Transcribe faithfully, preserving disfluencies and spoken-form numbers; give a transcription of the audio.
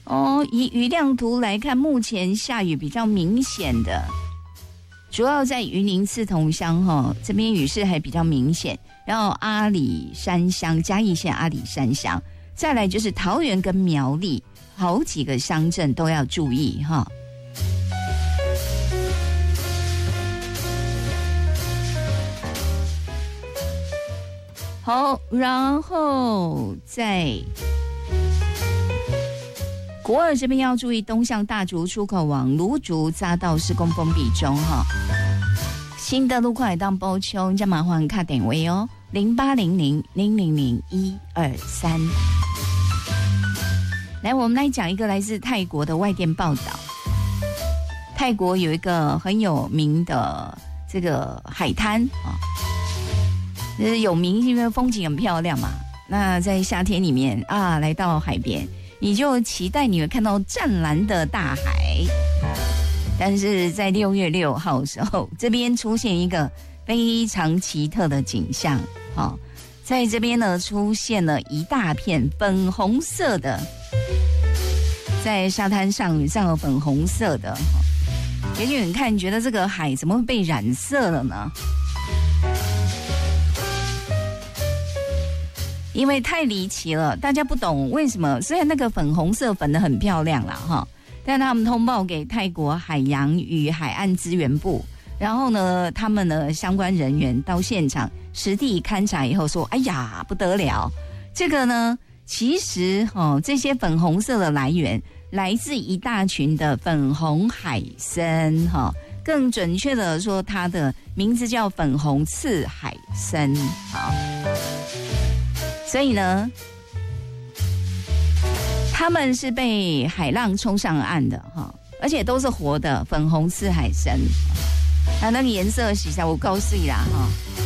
哦，以雨量图来看，目前下雨比较明显的，主要在云林刺桐乡哈，这边雨势还比较明显。然后阿里山乡，嘉义县阿里山乡，再来就是桃园跟苗栗，好几个乡镇都要注意哈。好，然后在国二这边要注意东向大竹出口往芦竹匝道施工封闭中哈。新的路况当包丘，再麻烦卡点位哦，零八零零零零零一二三。来，我们来讲一个来自泰国的外电报道。泰国有一个很有名的这个海滩啊。就是有名，因为风景很漂亮嘛。那在夏天里面啊，来到海边，你就期待你会看到湛蓝的大海。但是在六月六号的时候，这边出现一个非常奇特的景象。哦，在这边呢，出现了一大片粉红色的，在沙滩上上有粉红色的。远远看，觉得这个海怎么会被染色了呢？因为太离奇了，大家不懂为什么。虽然那个粉红色粉得很漂亮啦哈，但他们通报给泰国海洋与海岸资源部，然后呢，他们的相关人员到现场实地勘察以后说，哎呀不得了，这个呢其实哦，这些粉红色的来源来自一大群的粉红海参哈，更准确的说，它的名字叫粉红刺海参。好。所以呢，他们是被海浪冲上岸的哈，而且都是活的粉红刺海参。那那个颜色洗下我告诉你啦哈，